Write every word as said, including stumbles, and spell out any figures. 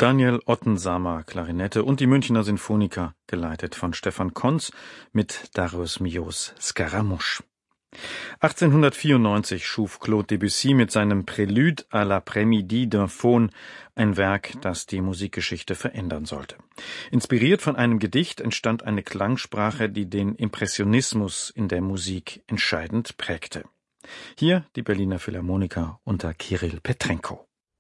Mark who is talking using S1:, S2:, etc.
S1: Daniel Ottensamer, Klarinette und die Münchner Sinfoniker, geleitet von Stefan Konz mit Darius Milhaud Scaramouche. achtzehnhundertvierundneunzig schuf Claude Debussy mit seinem Prélude à l'après-midi d'un faune ein Werk, das die Musikgeschichte verändern sollte. Inspiriert von einem Gedicht entstand eine Klangsprache, die den Impressionismus in der Musik entscheidend prägte. Hier die Berliner Philharmoniker unter Kirill Petrenko.